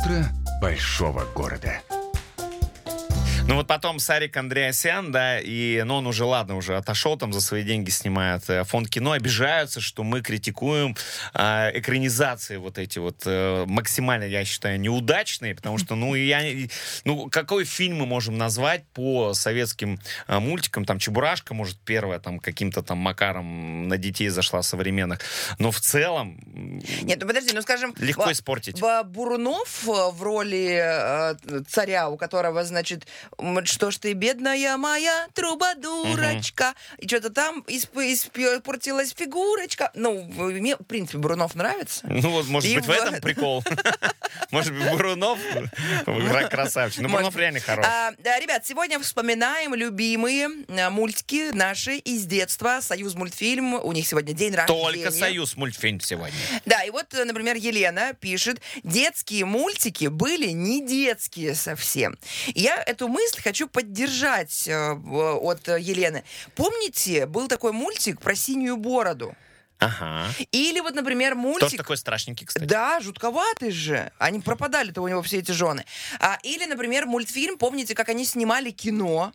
утро большого города. Ну вот потом Сарик Андреасян, да, и, ну он уже, ладно, уже отошел, там за свои деньги снимает. Фонд кино обижаются, что мы критикуем экранизации вот эти вот максимально, я считаю, неудачные, потому что, какой фильм мы можем назвать по советским мультикам, там Чебурашка, может, первая там каким-то там макаром на детей зашла современных, но в целом... Нет, ну подожди, скажем... Легко испортить. Бурунов в роли царя, у которого, значит, что ж ты, бедная моя трубадурочка, и что-то там испортилась фигурочка. Ну, мне, в принципе, Бурунов нравится. Ну, вот, может быть, в этом прикол. Может быть, Бурунов красавчик. Но Бурунов реально хорош. Ребят, сегодня вспоминаем любимые мультики наши из детства. Союз мультфильм. У них сегодня день рождения. Только Союз мультфильм сегодня. Да, и вот, например, Елена пишет: детские мультики были не детские совсем. Я эту мысль хочу поддержать от Елены. Помните, был такой мультик про синюю бороду? Ага. Или вот, например, мультик... Тоже такой страшненький, кстати. Да, жутковатый же. Они пропадали-то у него все эти жены. Или, например, мультфильм, помните, как они снимали кино?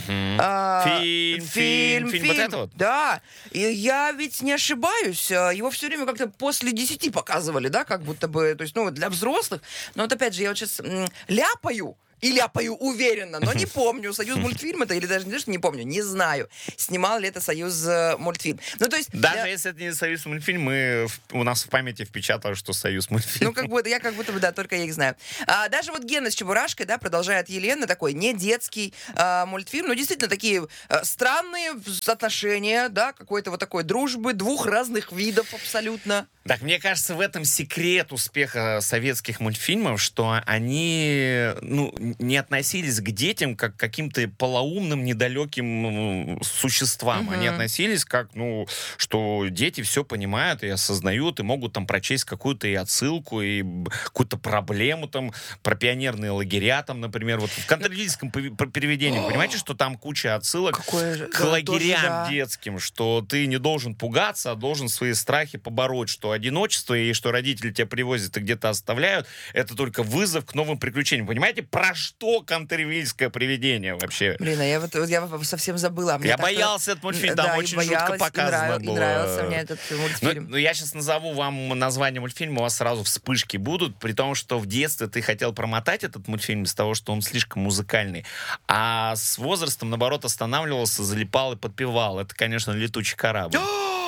Фильм. Вот это вот? Да. И я ведь не ошибаюсь. Его все время как-то после 10 показывали, да, как будто бы, то есть, для взрослых. Но вот опять же, я вот сейчас ляпаю уверенно, но не помню, Союз мультфильм это, или даже не помню, не знаю, снимал ли это Союз мультфильм. Ну, то есть... Даже если это не Союз мультфильм, у нас в памяти впечатало, что Союз мультфильм. Я как будто бы, да, только я их знаю. Даже вот Гена с Чебурашкой, да, продолжает Елена, такой не детский мультфильм, но действительно такие странные отношения, да, какой-то вот такой дружбы, двух разных видов абсолютно. Так, мне кажется, в этом секрет успеха советских мультфильмов, что они, не относились к детям как к каким-то полоумным, недалеким существам. Они относились как, что дети все понимают и осознают, и могут там прочесть какую-то и отсылку, и какую-то проблему там про пионерные лагеря, там, например, вот в контролевском переведении, понимаете, что там куча отсылок к лагерям детским, что ты не должен пугаться, а должен свои страхи побороть, что одиночество и что родители тебя привозят и где-то оставляют, это только вызов к новым приключениям. Понимаете, про что контервильское привидение вообще? Блин, я совсем забыла. Я боялся этот мультфильм, там очень жутко показано было. И нравился мне этот мультфильм. Я сейчас назову вам название мультфильма, у вас сразу вспышки будут, при том, что в детстве ты хотел промотать этот мультфильм из-за того, что он слишком музыкальный, а с возрастом, наоборот, останавливался, залипал и подпевал. Это, конечно, «Летучий корабль».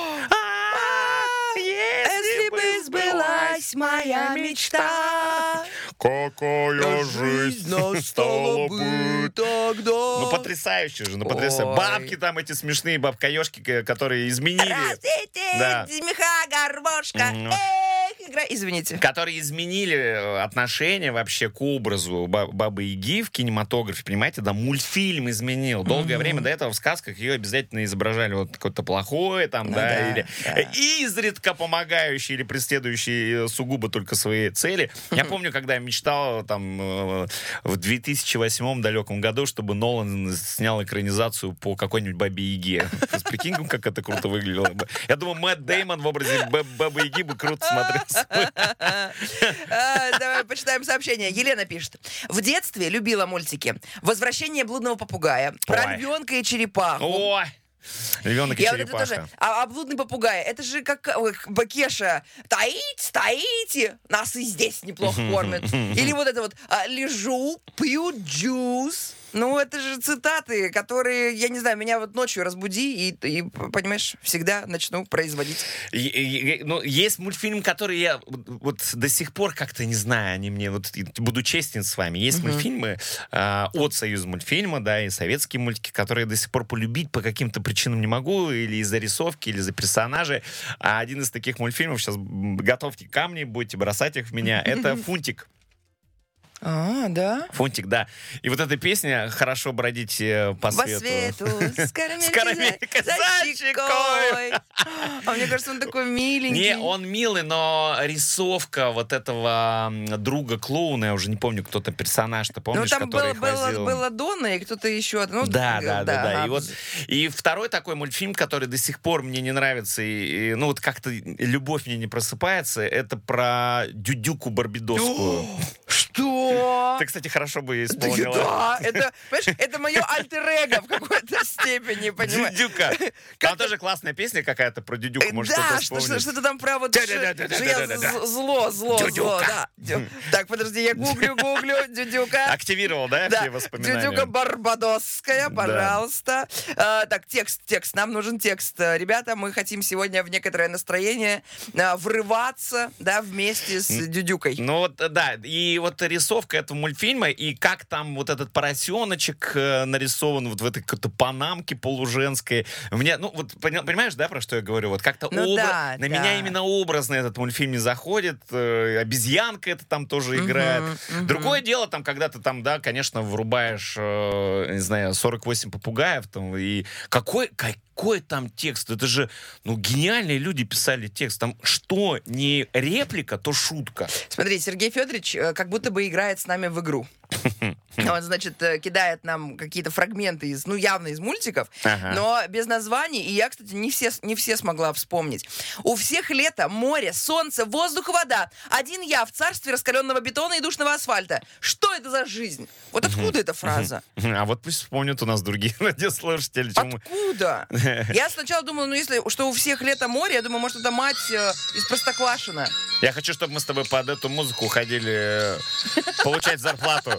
Сбылась моя мечта. Какая жизнь стала бы тогда. Потрясающе же, потрясающе. Бабки там эти смешные, бабка-ешки, которые изменили. Меха, гармошка. Извините. Которые изменили отношение вообще к образу Бабы-Яги в кинематографе, понимаете, да, мультфильм изменил. Долгое время до этого в сказках ее обязательно изображали вот какое-то плохое там, или изредка помогающий или преследующий сугубо только свои цели. Я помню, когда я мечтал там в 2008 далеком году, чтобы Нолан снял экранизацию по какой-нибудь Бабе-Яге. Прикинь, как это круто выглядело бы. Я думаю, Мэтт Дэймон в образе Бабы-Яги бы круто смотрелся. Давай почитаем сообщение. Елена пишет: в детстве любила мультики «Возвращение блудного попугая», про львенка и черепаху. Ой! Львенок и черепаха. Вот тоже, блудный попугай, это же как Бакеша: таите, нас и здесь неплохо кормят. Или вот это вот: лежу, пью джус. Это же цитаты, которые, я не знаю, меня вот ночью разбуди и понимаешь, всегда начну производить. Есть мультфильм, который я вот до сих пор как-то не знаю, они мне, вот буду честен с вами, есть мультфильмы от Союза мультфильма, да, и советские мультики, которые я до сих пор полюбить по каким-то причинам не могу, или из-за рисовки, или из-за персонажей. А один из таких мультфильмов, сейчас готовьте камни, будете бросать их в меня, это «Фунтик». Да? «Фунтик», да. И вот эта песня «Хорошо бродить по свету». С карамелькой за щекой. Мне кажется, он такой миленький. Не, он милый, но рисовка вот этого друга клоуна, я уже не помню, кто там персонаж-то, помнишь, который ходил? Была Донна и кто-то еще. Да. И второй такой мультфильм, который до сих пор мне не нравится, и вот как-то любовь мне не просыпается, это про Дюдюку Барбидосскую. Что? Что? Ты, кстати, хорошо бы исполнила. Да, это, понимаешь, это мое альтер-эго в какой-то степени, понимаешь? Дюдюка. Там тоже классная песня какая-то про Дюдюку, может, Да, кто-то вспомнит. что-то там про вот... что я зло, да. Так, подожди, я гуглю, Дюдюка. Активировал, да, все воспоминания? Дюдюка барбадосская, пожалуйста. Так, текст, нам нужен текст. Ребята, мы хотим сегодня в некоторое настроение врываться, да, вместе с Дюдюкой. Ну вот, да, и вот рисовка этого мультфильма, и как там вот этот поросеночек нарисован вот в этой какой-то панамке полуженской. У меня, ну вот, понимаешь, да, про что я говорю? Вот как-то на меня именно образно этот мультфильм не заходит. Обезьянка это там тоже играет. Другое дело, там, когда ты там, да, конечно, врубаешь, не знаю, 48 попугаев, там, и какой там текст? Это же, ну, гениальные люди писали текст. Там что, не реплика, то шутка. Смотри, Сергей Федорович как будто бы играет с нами в игру. Он, значит, кидает нам какие-то фрагменты из, ну, явно из мультиков, но без названий. И я, кстати, не все смогла вспомнить. У всех лето, море, солнце, воздух и вода. Один я в царстве раскаленного бетона и душного асфальта. Что это за жизнь? Вот откуда эта фраза? А вот пусть вспомнят у нас другие радиослушатели. Откуда? Я сначала думала, ну, если что у всех лето, море, я думаю, может, это мать из Простоквашино. Я хочу, чтобы мы с тобой под эту музыку ходили получать зарплату.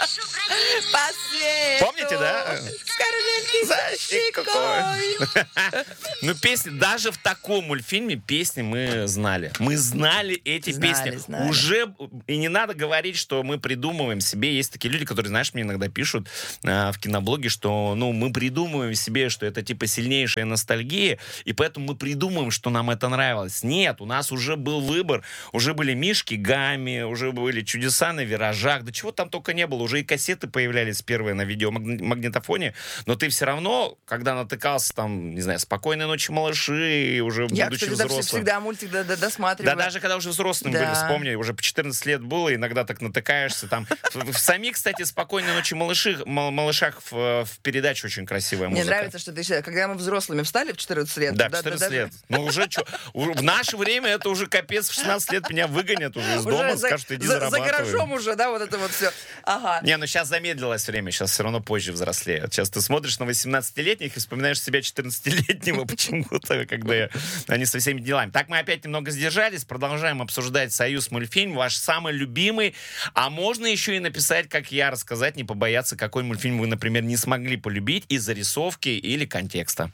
Помните, да? С щекой. Ну, песни, даже в таком мультфильме песни мы знали. Мы знали эти песни. Уже, и не надо говорить, что мы придумываем себе. Есть такие люди, которые, знаешь, мне иногда пишут в киноблоге, что, ну, мы придумываем себе, что это, типа, сильнейшая ностальгия, и поэтому мы придумываем, что нам это нравилось. Нет, у нас уже был выбор. Уже были Мишки Гамми, уже были Чудеса на виражах. Да чего там только не было. Уже и кассеты появлялись первые на видеомагнитофоне. Но ты все равно, когда натыкался там, не знаю, «Спокойной ночи, малыши», уже будучи взрослым. Я, всегда мультик досматриваю. Да, даже когда уже взрослым были, вспомни, уже по 14 лет было, иногда так натыкаешься там. В самих, кстати, «Спокойной ночи, малышах» в передаче очень красивая музыка. Мне нравится, что ты, когда мы взрослыми встали в 14 лет. Да, в 14 лет. Ну, уже что, в наше время это уже капец, в 16 лет меня выгонят уже из дома, скажут, иди зарабатывай. За гаражом уже, да, вот это вот все. Ага. Не, ну сейчас замедлилось время, сейчас все равно позже взрослеют. Сейчас ты смотришь на 18-летних и вспоминаешь себя 14-летнего почему-то, когда они со всеми делами. Так, мы опять немного сдержались, продолжаем обсуждать «Союз мультфильм», ваш самый любимый. А можно еще и написать, как я, рассказать, не побояться, какой мультфильм вы, например, не смогли полюбить из-за рисовки или контекста.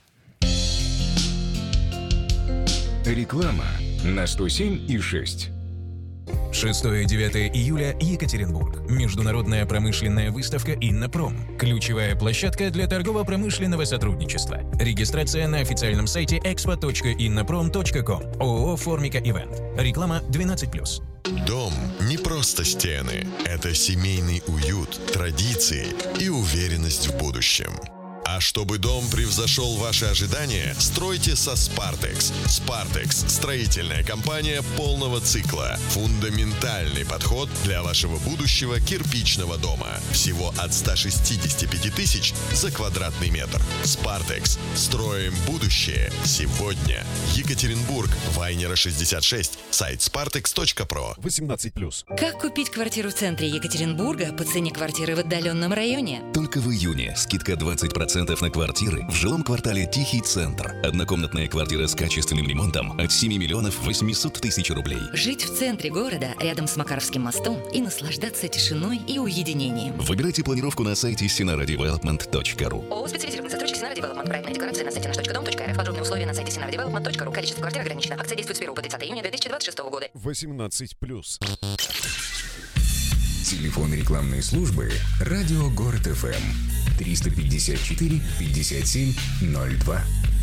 Реклама на 107,6. 6-9 июля, Екатеринбург. Международная промышленная выставка «Иннопром». Ключевая площадка для торгово-промышленного сотрудничества. Регистрация на официальном сайте expo.innoprom.com. ООО «Формика Ивент». Реклама 12+. Дом не просто стены. Это семейный уют, традиции и уверенность в будущем. А чтобы дом превзошел ваши ожидания, стройте со Spartex. Spartex – строительная компания полного цикла. Фундаментальный подход для вашего будущего кирпичного дома. Всего от 165 тысяч за квадратный метр. Spartex. Строим будущее сегодня. Екатеринбург, Вайнера 66. Сайт spartex.pro. 18+. Как купить квартиру в центре Екатеринбурга по цене квартиры в отдаленном районе? Только в июне скидка 20% на квартиры в жилом квартале «Тихий центр». Однокомнатная квартира с качественным ремонтом от 7 миллионов 800 тысяч рублей. Жить в центре города, рядом с Макаровским мостом, и наслаждаться тишиной и уединением. Выбирайте планировку на сайте sinaradevelopment.ru. ООО «Специализированный застройщик Sinara Development». Проектная декларация на сайте nаш.дом.рф. Подробные условия на сайте sinaradevelopment.ru. Количество квартир ограничено. Акция действует с 1 по 30 июня 2026 года. 18+. Телефон рекламной службы «Радио Город ФМ» 354 57 02.